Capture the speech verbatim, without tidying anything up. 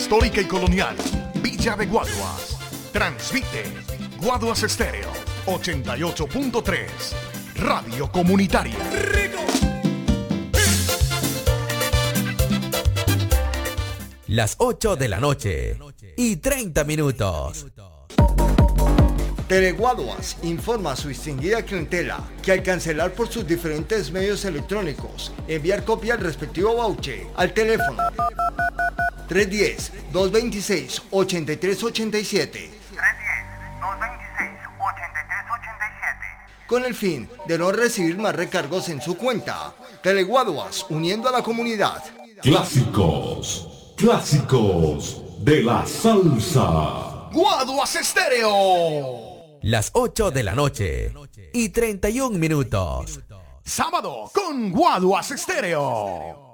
histórica y colonial, Villa de Guaduas. Transmite Guaduas Estéreo ochenta y ocho punto tres, Radio Comunitaria. Las ocho de la noche y treinta minutos. Teleguaduas informa a su distinguida clientela que al cancelar por sus diferentes medios electrónicos, enviar copia al respectivo voucher al teléfono tres uno cero, dos dos seis, ocho tres ocho siete con el fin de no recibir más recargos en su cuenta. Teleguaduas, uniendo a la comunidad. Clásicos, clásicos de la salsa. Guaduas Estéreo. Las ocho de la noche y treinta y un minutos. Sábado con Guaduas Estéreo.